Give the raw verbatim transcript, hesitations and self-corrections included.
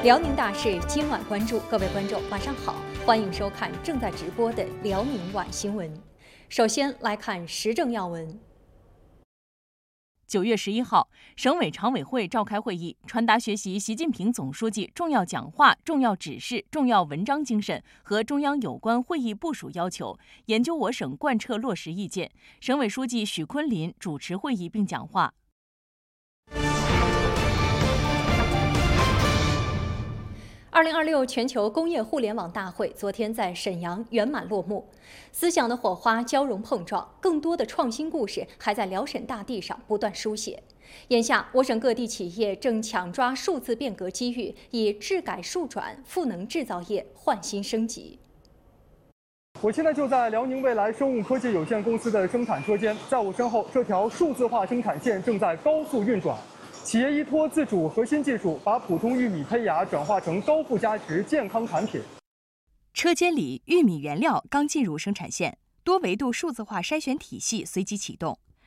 辽宁大事今晚关注，各位观众晚上好，欢迎收看正在直播的辽宁晚新闻。首先来看时政要闻。 九月十一号，省委常委会召开会议，传达学习习近平总书记重要讲话、重要指示、重要文章精神和中央有关会议部署要求，研究我省贯彻落实意见。省委书记许昆林主持会议并讲话。 二零二六全球工业互联网大会昨天在沈阳圆满落幕，思想的火花交融碰撞，更多的创新故事还在辽沈大地上不断书写。眼下，我省各地企业正抢抓数字变革机遇，以质改数转赋能制造业焕新升级。 我现在就在辽宁未来生物科技有限公司的生产车间，在我身后，这条数字化生产线正在高速运转。企业依托自主核心技术，把普通玉米胚芽转化成高附加值健康产品。 车间里，玉米原料刚进入生产线，多维度数字化筛选体系随即启动。